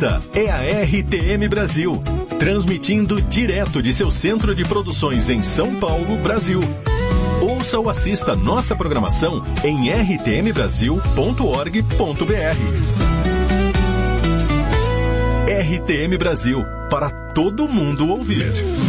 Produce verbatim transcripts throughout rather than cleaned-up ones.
Esta é a R T M Brasil, transmitindo direto de seu centro de produções em São Paulo, Brasil. Ouça ou assista nossa programação em r t m brasil ponto org ponto b r. R T M Brasil, para todo mundo ouvir.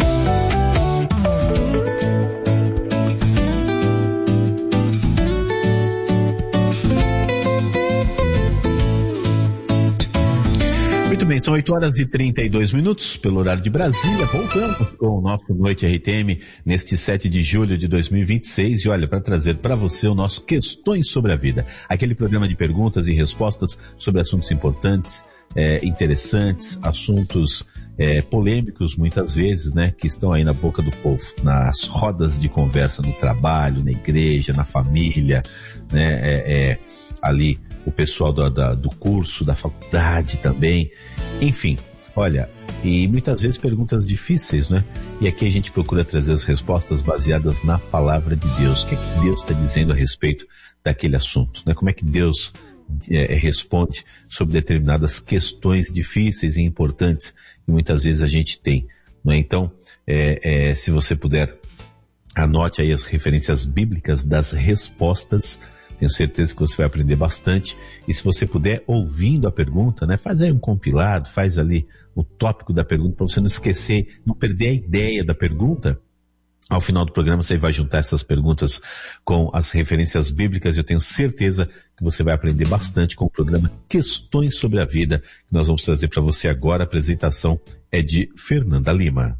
Muito bem, são oito horas e trinta e dois minutos pelo horário de Brasília. Voltamos com o nosso Noite R T M neste sete de julho de dois mil e vinte e seis. E olha, para trazer para você o nosso Questões sobre a Vida, aquele programa de perguntas e respostas sobre assuntos importantes, é, interessantes, assuntos é, polêmicos muitas vezes, né, que estão aí na boca do povo, nas rodas de conversa no trabalho, na igreja, na família, né, é, é, ali o pessoal do, da, do curso, da faculdade também, enfim, olha, e muitas vezes perguntas difíceis, né? E aqui a gente procura trazer as respostas baseadas na palavra de Deus. O que é que Deus está dizendo a respeito daquele assunto, né? Como é que Deus é, responde sobre determinadas questões difíceis e importantes que muitas vezes a gente tem, não é? Então, é, é, se você puder, anote aí as referências bíblicas das respostas. Tenho certeza que você vai aprender bastante. E se você puder, ouvindo a pergunta, né, faz aí um compilado, faz ali o tópico da pergunta para você não esquecer, não perder a ideia da pergunta. Ao final do programa você vai juntar essas perguntas com as referências bíblicas. Eu tenho certeza que você vai aprender bastante com o programa Questões sobre a Vida, que nós vamos trazer para você agora. A apresentação é de Fernanda Lima.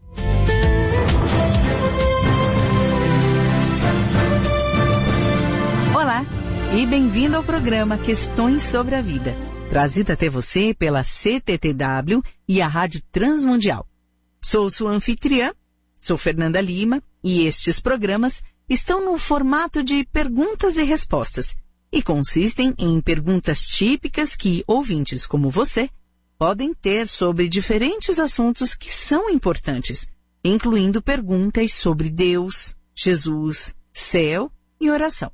Olá e bem-vindo ao programa Questões sobre a Vida, trazido até você pela C T T W e a Rádio Transmundial. Sou sua anfitriã, sou Fernanda Lima, e estes programas estão no formato de perguntas e respostas e consistem em perguntas típicas que ouvintes como você podem ter sobre diferentes assuntos que são importantes, incluindo perguntas sobre Deus, Jesus, céu e oração.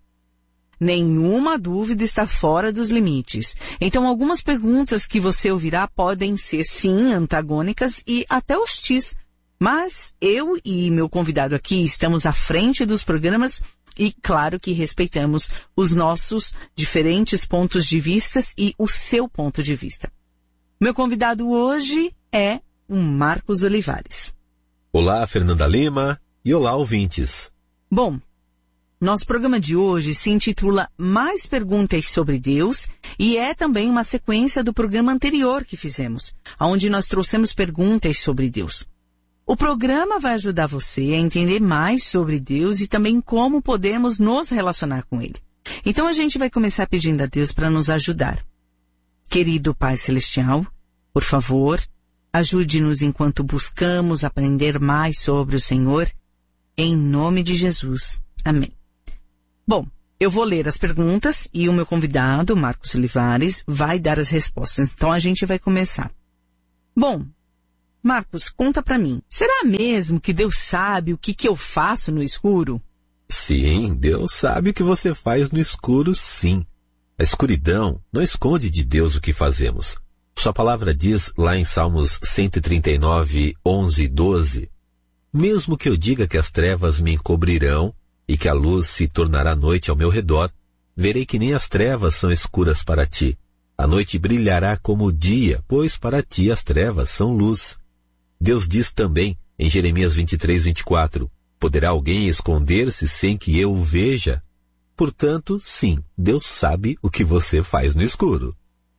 Nenhuma dúvida está fora dos limites. Então, algumas perguntas que você ouvirá podem ser, sim, antagônicas e até hostis. Mas eu e meu convidado aqui estamos à frente dos programas e, claro, que respeitamos os nossos diferentes pontos de vista e o seu ponto de vista. Meu convidado hoje é o Marcos Olivares. Olá, Fernanda Lima, e olá, ouvintes. Bom, nosso programa de hoje se intitula Mais Perguntas sobre Deus e é também uma sequência do programa anterior que fizemos, onde nós trouxemos perguntas sobre Deus. O programa vai ajudar você a entender mais sobre Deus e também como podemos nos relacionar com Ele. Então a gente vai começar pedindo a Deus para nos ajudar. Querido Pai Celestial, por favor, ajude-nos enquanto buscamos aprender mais sobre o Senhor, em nome de Jesus. Amém. Bom, eu vou ler as perguntas e o meu convidado, Marcos Olivares, vai dar as respostas. Então a gente vai começar. Bom, Marcos, conta pra mim, será mesmo que Deus sabe o que, que eu faço no escuro? Sim, Deus sabe o que você faz no escuro, sim. A escuridão não esconde de Deus o que fazemos. Sua palavra diz lá em Salmos cento e trinta e nove, onze e doze, mesmo que eu diga que as trevas me encobrirão e que a luz se tornará noite ao meu redor, verei que nem as trevas são escuras para ti. A noite brilhará como o dia, pois para ti as trevas são luz. Deus diz também, em Jeremias vinte e três, vinte e quatro, poderá alguém esconder-se sem que eu o veja? Portanto, sim, Deus sabe o que você faz no escuro.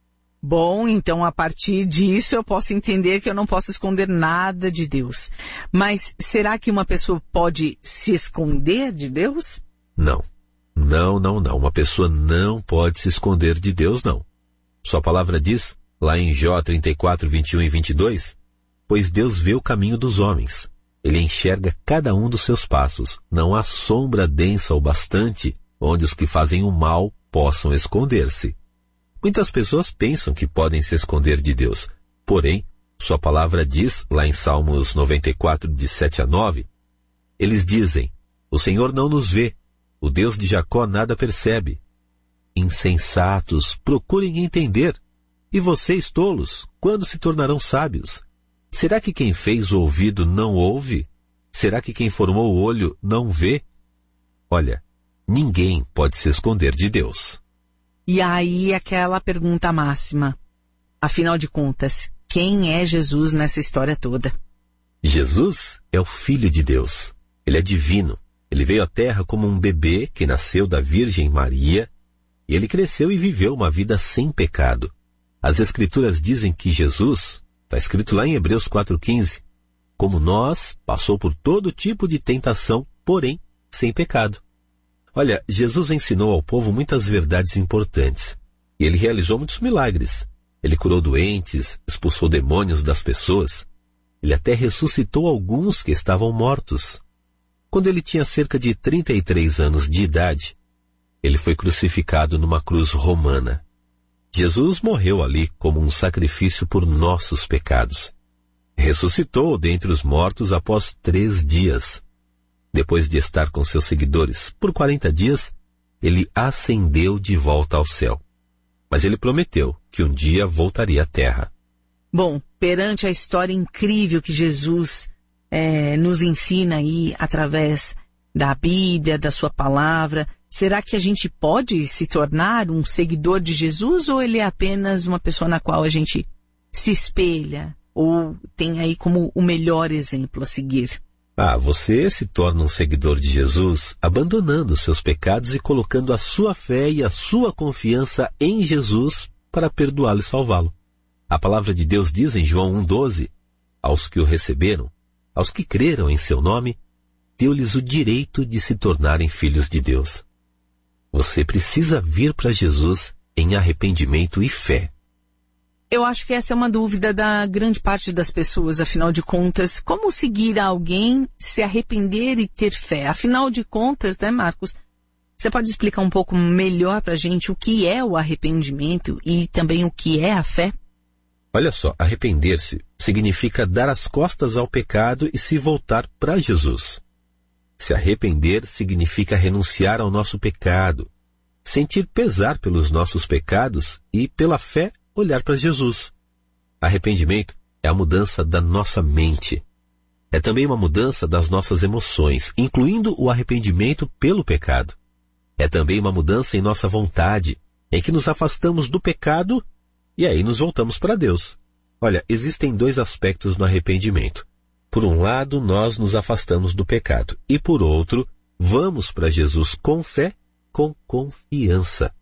Bom, então a partir disso eu posso entender que eu não posso esconder nada de Deus. Mas será que uma pessoa pode se esconder de Deus? Não. Não, não, não. Uma pessoa não pode se esconder de Deus, não. Sua palavra diz, lá em Jó trinta e quatro, vinte e um e vinte e dois, pois Deus vê o caminho dos homens. Ele enxerga cada um dos seus passos. Não há sombra densa o bastante onde os que fazem o mal possam esconder-se. Muitas pessoas pensam que podem se esconder de Deus. Porém, sua palavra diz, lá em Salmos noventa e quatro, de sete a nove, eles dizem, o Senhor não nos vê, o Deus de Jacó nada percebe. Insensatos, procurem entender. E vocês, tolos, quando se tornarão sábios? Será que quem fez o ouvido não ouve? Será que quem formou o olho não vê? Olha, ninguém pode se esconder de Deus. E aí aquela pergunta máxima. Afinal de contas, quem é Jesus nessa história toda? Jesus é o Filho de Deus. Ele é divino. Ele veio à Terra como um bebê que nasceu da Virgem Maria. E ele cresceu e viveu uma vida sem pecado. As Escrituras dizem que Jesus, está escrito lá em Hebreus quatro quinze, como nós, passou por todo tipo de tentação, porém sem pecado. Olha, Jesus ensinou ao povo muitas verdades importantes. E ele realizou muitos milagres. Ele curou doentes, expulsou demônios das pessoas. Ele até ressuscitou alguns que estavam mortos. Quando ele tinha cerca de trinta e três anos de idade, ele foi crucificado numa cruz romana. Jesus morreu ali como um sacrifício por nossos pecados. Ressuscitou dentre os mortos após três dias. Depois de estar com seus seguidores por quarenta dias, ele ascendeu de volta ao céu. Mas ele prometeu que um dia voltaria à terra. Bom, perante a história incrível que Jesus é, nos ensina aí através da Bíblia, da sua palavra, será que a gente pode se tornar um seguidor de Jesus ou ele é apenas uma pessoa na qual a gente se espelha ou tem aí como o melhor exemplo a seguir? Ah, você se torna um seguidor de Jesus abandonando seus pecados e colocando a sua fé e a sua confiança em Jesus para perdoá-lo e salvá-lo. A palavra de Deus diz em João um doze, aos que o receberam, aos que creram em seu nome, deu-lhes o direito de se tornarem filhos de Deus. Você precisa vir para Jesus em arrependimento e fé. Eu acho que essa é uma dúvida da grande parte das pessoas, afinal de contas, como seguir alguém, se arrepender e ter fé? Afinal de contas, né, Marcos? Você pode explicar um pouco melhor para a gente o que é o arrependimento e também o que é a fé? Olha só, arrepender-se significa dar as costas ao pecado e se voltar para Jesus. Se arrepender significa renunciar ao nosso pecado, sentir pesar pelos nossos pecados e, pela fé, olhar para Jesus. Arrependimento é a mudança da nossa mente. É também uma mudança das nossas emoções, incluindo o arrependimento pelo pecado. É também uma mudança em nossa vontade, em que nos afastamos do pecado e aí nos voltamos para Deus. Olha, existem dois aspectos no arrependimento. Por um lado, nós nos afastamos do pecado. E por outro, vamos para Jesus com fé, com confiança.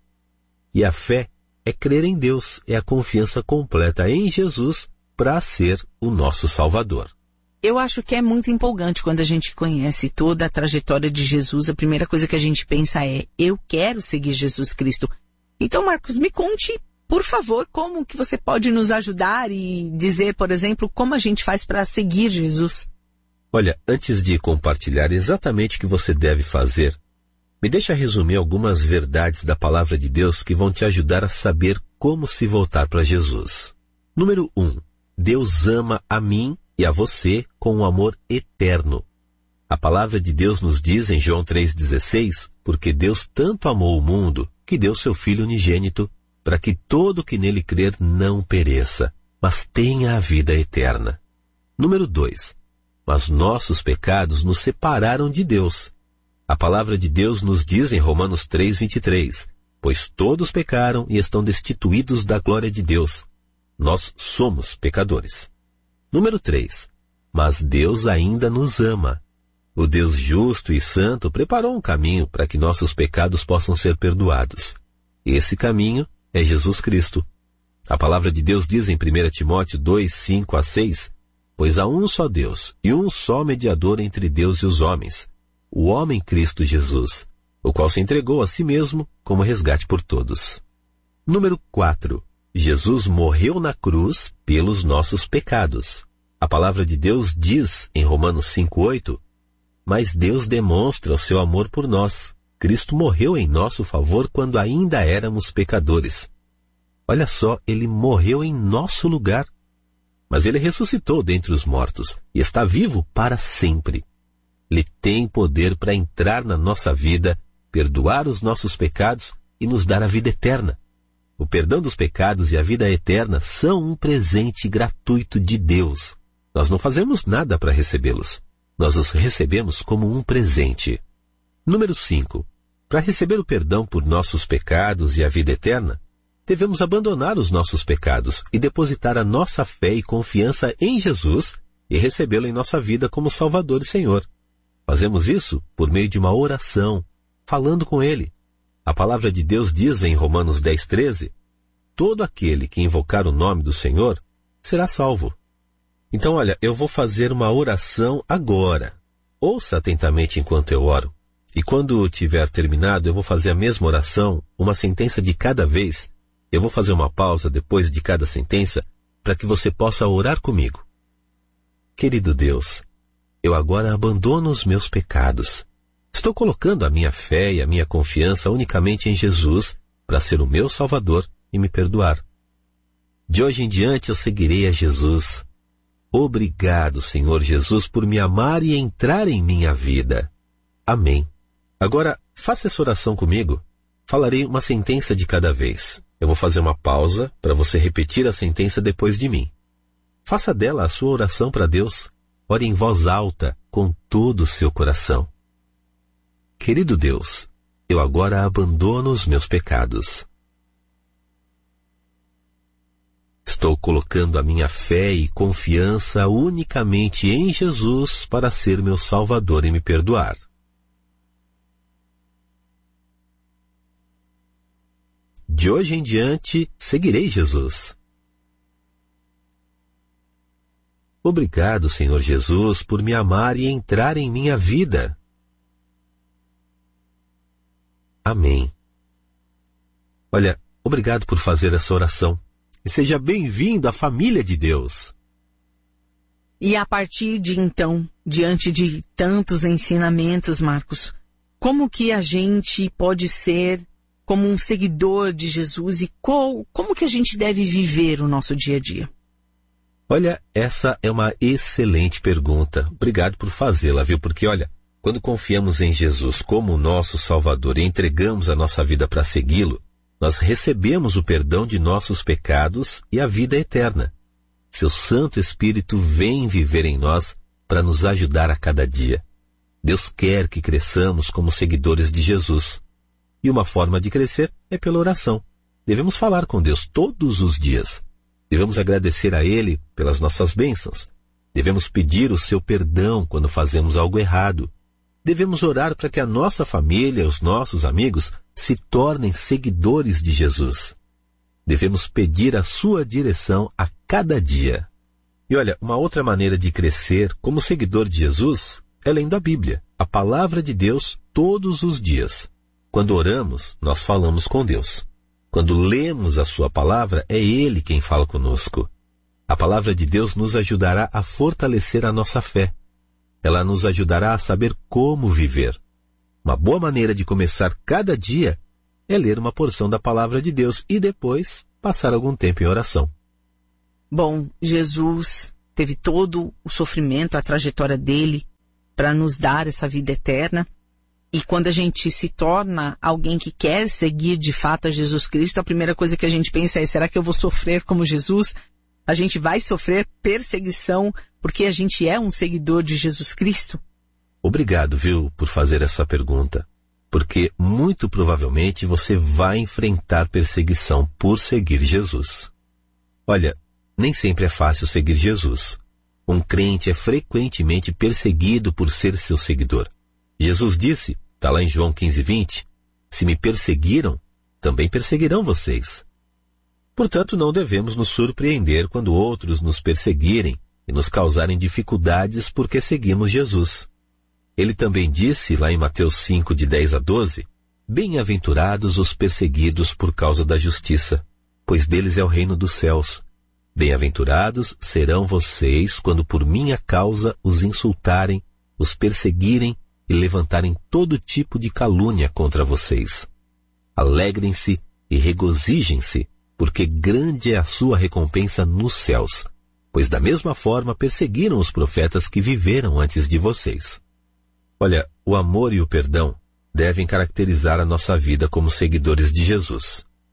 E a fé é crer em Deus, é a confiança completa em Jesus para ser o nosso Salvador. Eu acho que é muito empolgante quando a gente conhece toda a trajetória de Jesus. A primeira coisa que a gente pensa é, eu quero seguir Jesus Cristo. Então, Marcos, me conte, por favor, como que você pode nos ajudar e dizer, por exemplo, como a gente faz para seguir Jesus? Olha, antes de compartilhar exatamente o que você deve fazer, me deixa resumir algumas verdades da palavra de Deus que vão te ajudar a saber como se voltar para Jesus. Número um, Deus ama a mim e a você com um amor eterno. A palavra de Deus nos diz em João três dezesseis, porque Deus tanto amou o mundo que deu seu Filho unigênito para que todo que nele crer não pereça, mas tenha a vida eterna. Número dois, mas nossos pecados nos separaram de Deus. A palavra de Deus nos diz em Romanos três, vinte e três, pois todos pecaram e estão destituídos da glória de Deus. Nós somos pecadores. Número três, mas Deus ainda nos ama. O Deus justo e santo preparou um caminho para que nossos pecados possam ser perdoados. Esse caminho é Jesus Cristo. A palavra de Deus diz em primeira Timóteo dois, cinco a seis, pois há um só Deus e um só mediador entre Deus e os homens, o homem Cristo Jesus, o qual se entregou a si mesmo como resgate por todos. Número quatro. Jesus morreu na cruz pelos nossos pecados. A palavra de Deus diz em Romanos cinco, oito, mas Deus demonstra o seu amor por nós. Cristo morreu em nosso favor quando ainda éramos pecadores. Olha só, ele morreu em nosso lugar. Mas ele ressuscitou dentre os mortos e está vivo para sempre. Ele tem poder para entrar na nossa vida, perdoar os nossos pecados e nos dar a vida eterna. o perdão dos pecados e a vida eterna são um presente gratuito de Deus. Nós não fazemos nada para recebê-los. Nós os recebemos como um presente. Número cinco. Para receber o perdão por nossos pecados e a vida eterna, devemos abandonar os nossos pecados e depositar a nossa fé e confiança em Jesus e recebê-lo em nossa vida como Salvador e Senhor. Fazemos isso por meio de uma oração, falando com Ele. A palavra de Deus diz em Romanos dez, treze, todo aquele que invocar o nome do Senhor será salvo. Então, olha, eu vou fazer uma oração agora. Ouça atentamente enquanto eu oro. E quando tiver terminado, eu vou fazer a mesma oração, uma sentença de cada vez. Eu vou fazer uma pausa depois de cada sentença para que você possa orar comigo. Querido Deus, eu agora abandono os meus pecados. Estou colocando a minha fé e a minha confiança unicamente em Jesus para ser o meu Salvador e me perdoar. De hoje em diante eu seguirei a Jesus. Obrigado, Senhor Jesus, por me amar e entrar em minha vida. Amém. Agora, faça essa oração comigo. Falarei uma sentença de cada vez. Eu vou fazer uma pausa para você repetir a sentença depois de mim. Faça dela a sua oração para Deus. Ore em voz alta, com todo o seu coração. Querido Deus, eu agora abandono os meus pecados. Estou colocando a minha fé e confiança unicamente em Jesus para ser meu Salvador e me perdoar. De hoje em diante, seguirei Jesus. Obrigado, Senhor Jesus, por me amar e entrar em minha vida. Amém. Olha, obrigado por fazer essa oração. E seja bem-vindo à família de Deus. E a partir de então, diante de tantos ensinamentos, Marcos, como que a gente pode ser como um seguidor de Jesus e qual, como que a gente deve viver o nosso dia a dia? Olha, essa é uma excelente pergunta. Obrigado por fazê-la, viu? Porque, olha, quando confiamos em Jesus como o nosso Salvador e entregamos a nossa vida para segui-lo, nós recebemos o perdão de nossos pecados e a vida eterna. Seu Santo Espírito vem viver em nós para nos ajudar a cada dia. Deus quer que cresçamos como seguidores de Jesus. E uma forma de crescer é pela oração. Devemos falar com Deus todos os dias. Devemos agradecer a Ele pelas nossas bênçãos. Devemos pedir o seu perdão quando fazemos algo errado. Devemos orar para que a nossa família, os nossos amigos, se tornem seguidores de Jesus. Devemos pedir a sua direção a cada dia. E olha, uma outra maneira de crescer como seguidor de Jesus é lendo a Bíblia, a palavra de Deus, todos os dias. Quando oramos, nós falamos com Deus. Quando lemos a sua palavra, é Ele quem fala conosco. A palavra de Deus nos ajudará a fortalecer a nossa fé. Ela nos ajudará a saber como viver. Uma boa maneira de começar cada dia é ler uma porção da palavra de Deus e depois passar algum tempo em oração. Bom, Jesus teve todo o sofrimento, a trajetória dele para nos dar essa vida eterna. E quando a gente se torna alguém que quer seguir de fato a Jesus Cristo, a primeira coisa que a gente pensa é, será que eu vou sofrer como Jesus? A gente vai sofrer perseguição porque a gente é um seguidor de Jesus Cristo? Obrigado, viu, por fazer essa pergunta. Porque muito provavelmente você vai enfrentar perseguição por seguir Jesus. Olha, nem sempre é fácil seguir Jesus. Um crente é frequentemente perseguido por ser seu seguidor. Jesus disse, está lá em João quinze, vinte, se me perseguiram, também perseguirão vocês. Portanto, não devemos nos surpreender quando outros nos perseguirem e nos causarem dificuldades porque seguimos Jesus. Ele também disse, lá em Mateus cinco, de dez a doze, bem-aventurados os perseguidos por causa da justiça, pois deles é o reino dos céus. Bem-aventurados serão vocês quando por minha causa os insultarem, os perseguirem e levantarem todo tipo de calúnia contra vocês. Alegrem-se e regozijem-se, porque grande é a sua recompensa nos céus, pois da mesma forma perseguiram os profetas que viveram antes de vocês. Olha, o amor e o perdão devem caracterizar a nossa vida como seguidores de Jesus.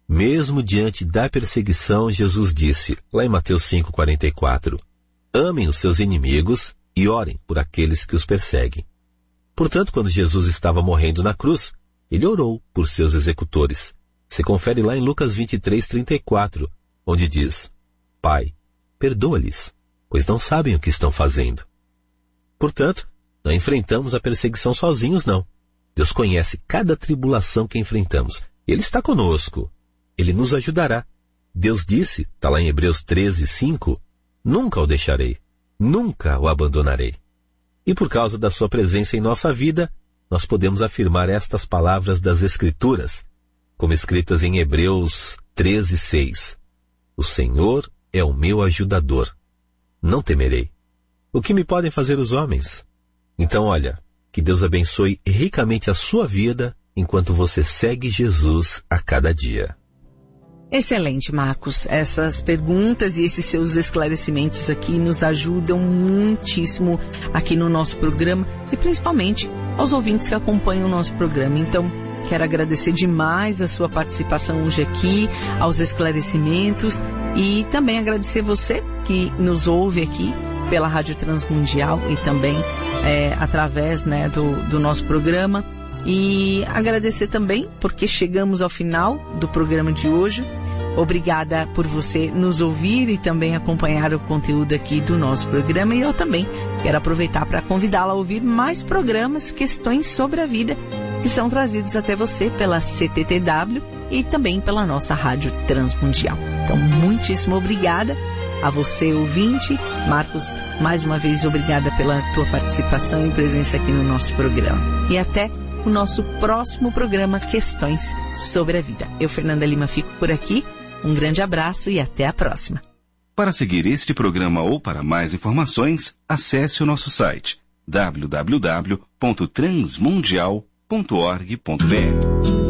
Mesmo diante da perseguição, Jesus disse, lá em Mateus cinco, quarenta e quatro, amem os seus inimigos e orem por aqueles que os perseguem. Portanto, quando Jesus estava morrendo na cruz, ele orou por seus executores. Se confere lá em Lucas vinte e três, trinta e quatro, onde diz, Pai, perdoa-lhes, pois não sabem o que estão fazendo. Portanto, não enfrentamos a perseguição sozinhos, não. Deus conhece cada tribulação que enfrentamos. Ele está conosco. Ele nos ajudará. Deus disse, está lá em Hebreus treze, cinco, nunca o deixarei, nunca o abandonarei. E por causa da sua presença em nossa vida, nós podemos afirmar estas palavras das Escrituras, como escritas em Hebreus treze, seis. O Senhor é o meu ajudador. Não temerei. O que me podem fazer os homens? Então, olha, que Deus abençoe ricamente a sua vida enquanto você segue Jesus a cada dia. Excelente, Marcos. Essas perguntas e esses seus esclarecimentos aqui nos ajudam muitíssimo aqui no nosso programa e principalmente aos ouvintes que acompanham o nosso programa. Então, quero agradecer demais a sua participação hoje aqui, aos esclarecimentos e também agradecer você que nos ouve aqui pela Rádio Transmundial e também é, através né, do, do nosso programa. E agradecer também porque chegamos ao final do programa de hoje. Obrigada por você nos ouvir e também acompanhar o conteúdo aqui do nosso programa. E eu também quero aproveitar para convidá-la a ouvir mais programas, questões sobre a vida, que são trazidos até você pela C T T W e também pela nossa Rádio Transmundial. Então, muitíssimo obrigada a você, ouvinte. Marcos, mais uma vez, obrigada pela tua participação e presença aqui no nosso programa. E até o nosso próximo programa Questões sobre a Vida. Eu, Fernanda Lima, fico por aqui. Um grande abraço e até a próxima. Para seguir este programa ou para mais informações, acesse o nosso site w w w ponto transmundial ponto org ponto b r.